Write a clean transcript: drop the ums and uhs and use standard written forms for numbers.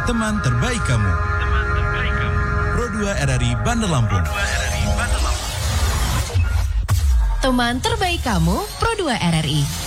teman terbaik kamu. Pro 2 RRI Bandar Lampung. Teman terbaik kamu, Pro 2 RRI.